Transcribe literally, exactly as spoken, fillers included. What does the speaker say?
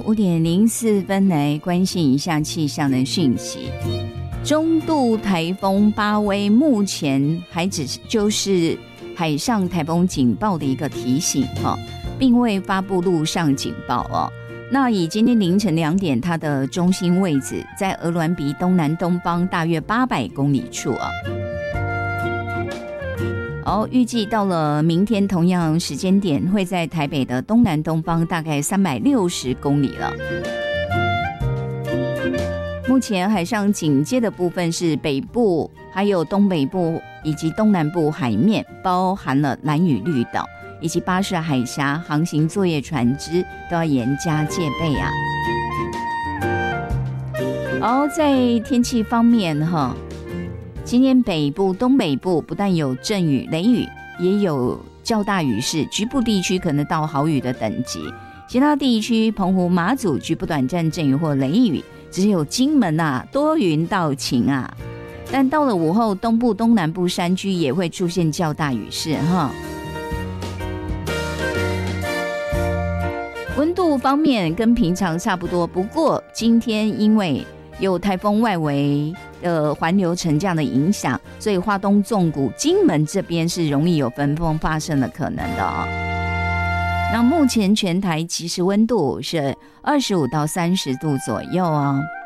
五点零四分来关心一下气象的讯息。中度台风巴威目前还只是就是海上台风警报的一个提醒哈，并未发布陆上警报哦。那以今天凌晨两点，它的中心位置在鹅銮鼻东南东方大约八百公里处啊。哦，预计到了明天同样时间点，会在台北的东南东方大概三百六十公里了。目前海上警戒的部分是北部、还有东北部以及东南部海面，包含了兰屿绿岛以及巴士海峡航行作业船只都要严加戒备啊。而在天气方面哈，今天北部、东北部不但有阵雨、雷雨，也有较大雨势，局部地区可能到豪雨的等级。其他地区，澎湖、马祖局部短暂阵雨或雷雨，只有金门啊多云到晴啊。但到了午后，东部、东南部山区也会出现较大雨势哈。温度方面跟平常差不多，不过今天因为有台风外围的环流层这样的影响，所以花东纵谷、金门这边是容易有焚风发生的可能的哦。那目前全台其实温度是二十五到三十度左右哦。